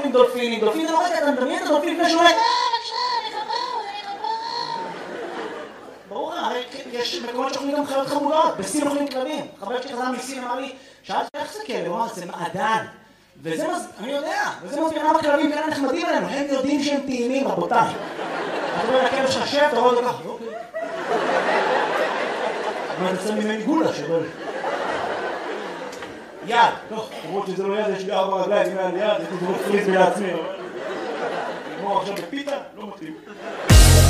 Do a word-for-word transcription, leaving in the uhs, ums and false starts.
עם דולפינים, דולפין זה לא רגע, אתה מדמיין את הדולפין לפני שהוא... ברור, הרי יש מקומות שאוכלים גם חיות חמודות, בסין אוכלים כלבים. חבר שלי חזר מסין אמר לי, שאלתי איך זה כלב? הוא אמר, זה מעדן. וזה מז... אני יודע, וזה מסביר למה כלבים כאלה נחמדים עלינו, הם יודעים שהם טעימים, רבותיי. אתה רואה לכלב שלך שב, אתה רואה אותו ככה, אוקיי. אבל אתה שם ממני גולה שבא לי. יד, טוב, למרות שזה לא יד, יש לי ארבע רגליים, יד יד, יש לי זרוק פריז לעצמי. כמו עכשיו בפיתה, לא מתאים.